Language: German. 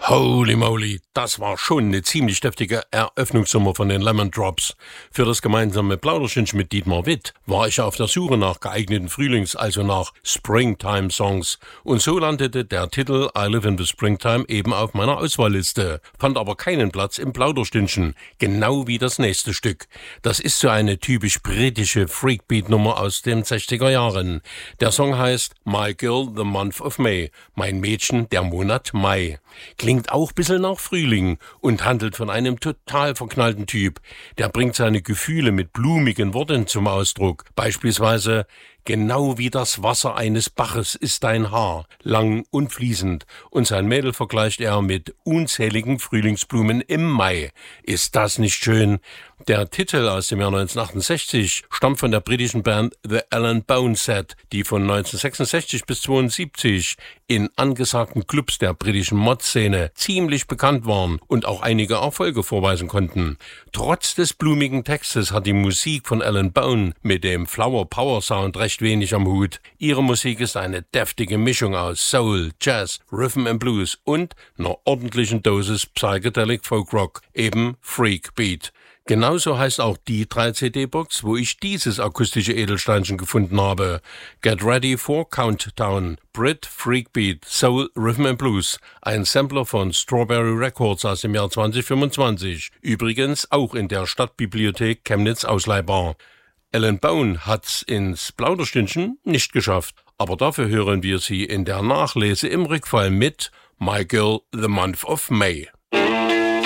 Holy moly, das war schon eine ziemlich deftige Eröffnungsnummer von den Lemon Drops. Für das gemeinsame Plauderstündchen mit Dietmar Witt war ich auf der Suche nach geeigneten also nach Springtime-Songs. Und so landete der Titel I Live in the Springtime eben auf meiner Auswahlliste, fand aber keinen Platz im Plauderstündchen, genau wie das nächste Stück. Das ist so eine typisch britische Freakbeat-Nummer aus den 60er Jahren. Der Song heißt My Girl, the Month of May, mein Mädchen, der Monat Mai. Klingt auch ein bisschen nach Frühling und handelt von einem total verknallten Typ. Der bringt seine Gefühle mit blumigen Worten zum Ausdruck. Beispielsweise: Genau wie das Wasser eines Baches ist dein Haar, lang und fließend. Und sein Mädel vergleicht er mit unzähligen Frühlingsblumen im Mai. Ist das nicht schön? Der Titel aus dem Jahr 1968 stammt von der britischen Band The Alan Bone Set, die von 1966 bis 1972 in angesagten Clubs der britischen Mod-Szene ziemlich bekannt waren und auch einige Erfolge vorweisen konnten. Trotz des blumigen Textes hat die Musik von Alan Bone mit dem Flower Power Sound recht wenig am Hut. Ihre Musik ist eine deftige Mischung aus Soul, Jazz, Rhythm and Blues und einer ordentlichen Dosis Psychedelic Folk Rock, eben Freak Beat. Genauso heißt auch die 3-CD-Box, wo ich dieses akustische Edelsteinchen gefunden habe. Get Ready for Countdown, Brit Freak Beat, Soul, Rhythm and Blues, ein Sampler von Strawberry Records aus dem Jahr 2025. Übrigens auch in der Stadtbibliothek Chemnitz ausleihbar. Alan Bone hat's ins Plauderstündchen nicht geschafft, aber dafür hören wir sie in der Nachlese im Rückfall mit My Girl, the Month of May.